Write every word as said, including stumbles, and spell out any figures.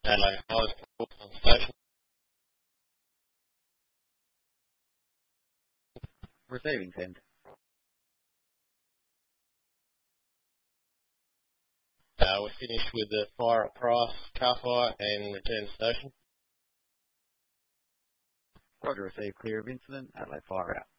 Adelaide High School on station. Receiving send. Uh, we're finished with the fire at Price, car fire, and return to station. Roger, receive clear of incident. Adelaide Fire out.